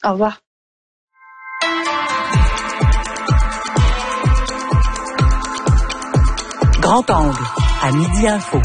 Au revoir. Grand angle, à Midi Info.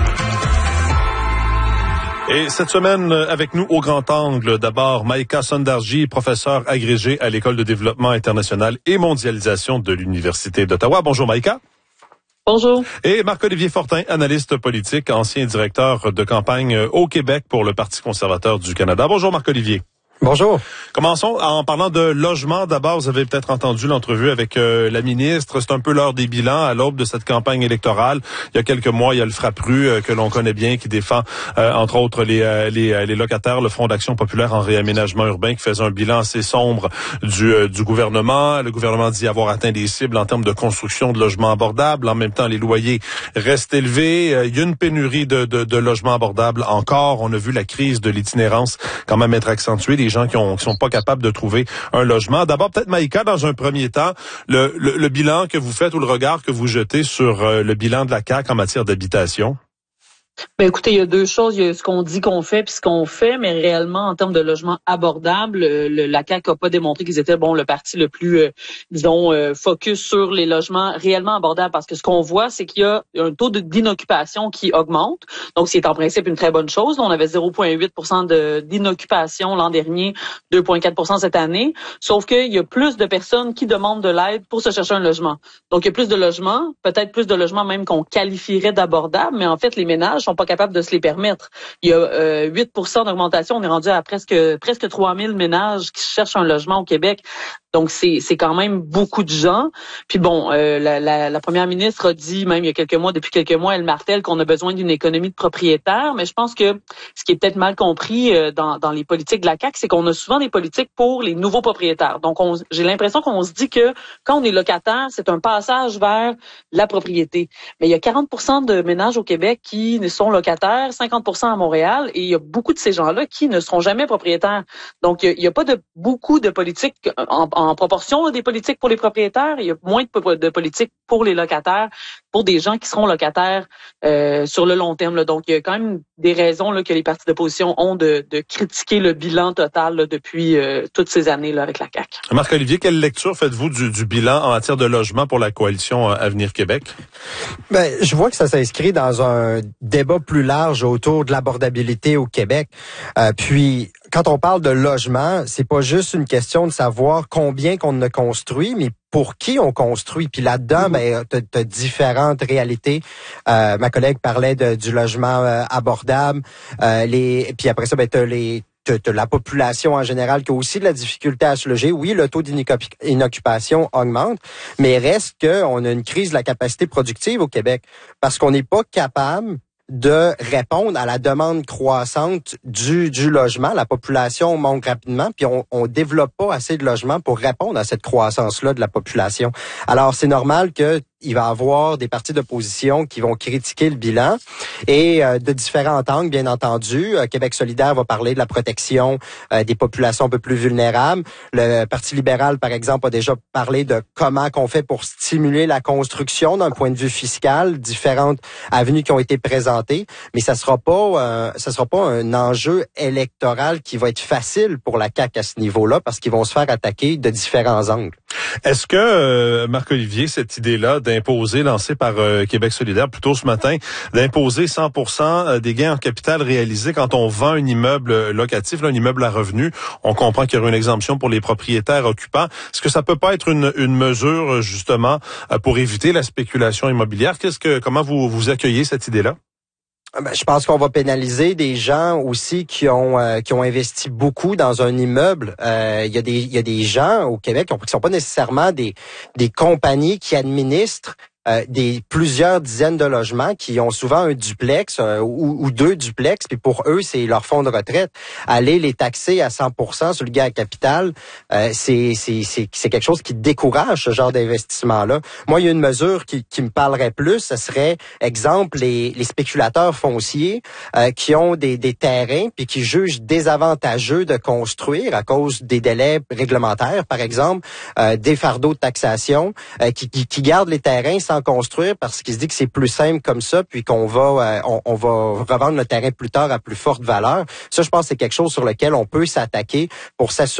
Et cette semaine, avec nous au Grand Angle, d'abord Maïka Sondarji, professeure agrégée à l'École de développement international et mondialisation de l'Université d'Ottawa. Bonjour Maïka. Bonjour. Et Marc-Olivier Fortin, analyste politique, ancien directeur de campagne au Québec pour le Parti conservateur du Canada. Bonjour Marc-Olivier. Bonjour. Commençons en parlant de logement. D'abord, vous avez peut-être entendu l'entrevue avec la ministre. C'est un peu l'heure des bilans à l'aube de cette campagne électorale. Il y a quelques mois, il y a le Frappru que l'on connaît bien, qui défend entre autres les locataires, le Front d'action populaire en réaménagement urbain, qui faisait un bilan assez sombre du gouvernement. Le gouvernement dit avoir atteint des cibles en termes de construction de logements abordables. En même temps, les loyers restent élevés. Il y a une pénurie de logements abordables encore. On a vu la crise de l'itinérance quand même être accentuée. Les gens qui sont pas capables de trouver un logement. D'abord, peut-être Maïka, dans un premier temps, le bilan que vous faites ou le regard que vous jetez sur le bilan de la CAQ en matière d'habitation. Ben écoutez, il y a deux choses. Il y a ce qu'on dit qu'on fait puis ce qu'on fait, mais réellement, en termes de logement abordable, la CAQ n'a pas démontré qu'ils étaient le parti le plus, focus sur les logements réellement abordables. Parce que ce qu'on voit, c'est qu'il y a un taux d'inoccupation qui augmente. Donc, c'est en principe une très bonne chose. On avait 0,8% d'inoccupation l'an dernier, 2,4% cette année. Sauf qu'il y a plus de personnes qui demandent de l'aide pour se chercher un logement. Donc, il y a plus de logements, peut-être plus de logements même qu'on qualifierait d'abordables, mais en fait, les ménages sont pas capables de se les permettre. Il y a 8% d'augmentation. On est rendu à presque 3000 ménages qui cherchent un logement au Québec. Donc, c'est quand même beaucoup de gens. Puis bon, la première ministre a dit, même il y a depuis quelques mois, elle martèle qu'on a besoin d'une économie de propriétaires. Mais je pense que ce qui est peut-être mal compris dans les politiques de la CAQ, c'est qu'on a souvent des politiques pour les nouveaux propriétaires. Donc, j'ai l'impression qu'on se dit que quand on est locataire, c'est un passage vers la propriété. Mais il y a 40% de ménages au Québec qui sont locataires, 50% à Montréal, et il y a beaucoup de ces gens-là qui ne seront jamais propriétaires. Donc, il y a pas beaucoup de politiques en proportion des politiques pour les propriétaires, il y a moins de politiques pour les locataires, pour des gens qui seront locataires sur le long terme. Là. Donc, il y a quand même des raisons là, que les partis d'opposition ont de critiquer le bilan total là, depuis toutes ces années là, avec la CAQ. Marc-Olivier, quelle lecture faites-vous du bilan en matière de logement pour la coalition Avenir Québec? Ben, je vois que ça s'inscrit dans un débat plus large autour de l'abordabilité au Québec. Puis, quand on parle de logement, c'est pas juste une question de savoir combien qu'on a construit, mais pour qui on construit. Puis là-dedans, ben, t'as différentes réalités. Ma collègue parlait du logement abordable. Puis après ça, ben, t'as la population en général qui a aussi de la difficulté à se loger. Oui, le taux d'inoccupation augmente, mais reste qu'on a une crise de la capacité productive au Québec parce qu'on n'est pas capable de répondre à la demande croissante du logement. La population monte rapidement, puis on développe pas assez de logements pour répondre à cette croissance-là de la population. Alors, c'est normal que il va y avoir des partis d'opposition qui vont critiquer le bilan et de différents angles, bien entendu. Québec solidaire va parler de la protection des populations un peu plus vulnérables. Le Parti libéral, par exemple, a déjà parlé de comment qu'on fait pour stimuler la construction d'un point de vue fiscal, différentes avenues qui ont été présentées, mais ça sera pas un enjeu électoral qui va être facile pour la CAQ à ce niveau-là parce qu'ils vont se faire attaquer de différents angles. Est-ce que, Marc-Olivier, cette idée-là d'imposer, lancée par Québec solidaire plus tôt ce matin, d'imposer 100% des gains en capital réalisés quand on vend un immeuble locatif, là, un immeuble à revenu, on comprend qu'il y aura une exemption pour les propriétaires occupants. Est-ce que ça peut pas être une mesure, justement, pour éviter la spéculation immobilière? Comment vous accueillez cette idée-là? Ben, je pense qu'on va pénaliser des gens aussi qui ont investi beaucoup dans un immeuble. Il y a des gens au Québec qui sont pas nécessairement des compagnies qui administrent des plusieurs dizaines de logements qui ont souvent un duplex ou deux duplex, puis pour eux, c'est leur fonds de retraite. Aller les taxer à 100% sur le gain à capital, c'est quelque chose qui décourage ce genre d'investissement-là. Moi, il y a une mesure qui me parlerait plus, ce serait, exemple, les spéculateurs fonciers qui ont des terrains puis qui jugent désavantageux de construire à cause des délais réglementaires, par exemple, des fardeaux de taxation, qui gardent les terrains sans construire parce qu'il se dit que c'est plus simple comme ça, puis qu'on va on va revendre le terrain plus tard à plus forte valeur. Ça, je pense que c'est quelque chose sur lequel on peut s'attaquer pour s'assurer